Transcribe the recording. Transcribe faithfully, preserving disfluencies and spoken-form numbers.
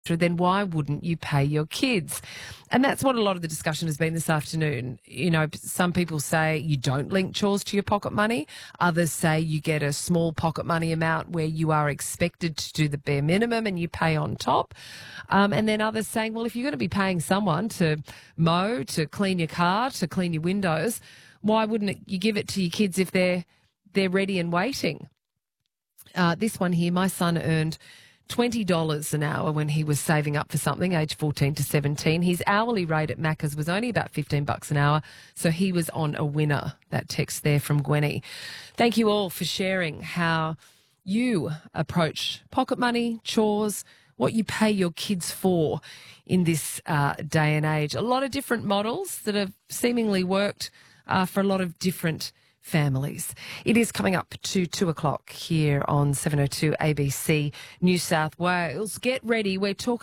then why wouldn't you pay your kids? And that's what a lot of the discussion has been this afternoon. You know, some people say you don't link chores to your pocket money. Others say you get a small pocket money amount where you are expected to do the bare minimum and you pay on top. Um, and then others saying, well, if you're going to be paying someone to mow, to clean your car, to clean your windows, why wouldn't it, you give it to your kids if they're they're ready and waiting? Uh, this one here, my son earned twenty dollars an hour when he was saving up for something, age fourteen to seventeen. His hourly rate at Macca's was only about fifteen bucks an hour, so he was on a winner. That text there from Gwenny. Thank you all for sharing how you approach pocket money, chores, what you pay your kids for in this uh, day and age. A lot of different models that have seemingly worked uh, for a lot of different families. It is coming up to two o'clock here on seven oh two A B C New South Wales. Get ready. We're talking